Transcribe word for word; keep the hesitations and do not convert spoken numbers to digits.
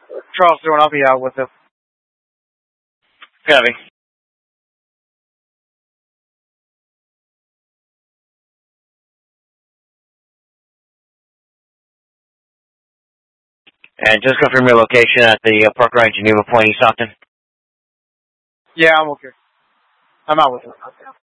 Charles doing, I'll be out with him. Copy. And just confirm your location at the uh, Park Ryan Geneva Point, East Stockton. Yeah, I'm okay. I'm out with him.